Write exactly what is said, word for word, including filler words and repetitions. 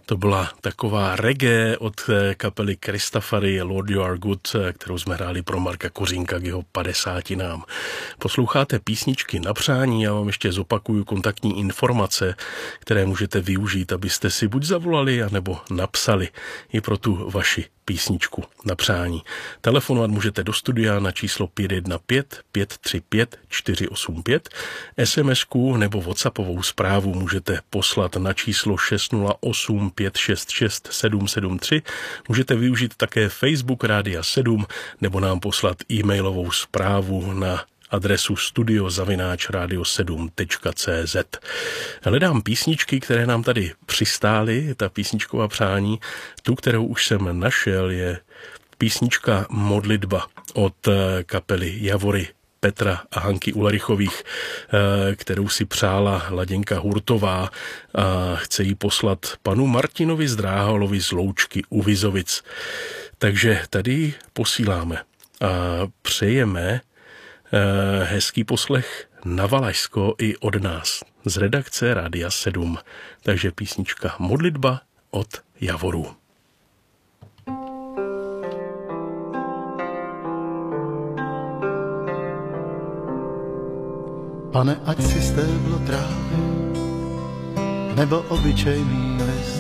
To byla taková reggae od kapely Christafari Lord You Are Good, kterou jsme hráli pro Marka Kořínka k jeho padesátinám. Posloucháte písničky na přání, já vám ještě zopakuju kontaktní informace, které můžete využít, abyste si buď zavolali, anebo napsali i pro tu vaši písničku na přání. Telefonovat můžete do studia na číslo pět jedna pět, pět tři pět, čtyři osm pět. SMSku nebo WhatsAppovou zprávu můžete poslat na číslo šest nula osm, pět šest šest, sedm sedm tři. Můžete využít také Facebook Rádia sedm nebo nám poslat e-mailovou zprávu na adresu studio zavináč radio sedm tečka cé zet. Hledám písničky, které nám tady přistály, ta písničková přání. Tu, kterou už jsem našel, je písnička Modlitba od kapely Javory Petra a Hanky Ularichových, kterou si přála Laděnka Hurtová a chce ji poslat panu Martinovi Zdráhalovi z Loučky u Vizovic. Takže tady posíláme a přejeme hezký poslech na Valašsko i od nás z redakce Rádia sedm. Takže písnička Modlitba od Javorů. Pane, ať si stéblo trávy nebo obyčejný list,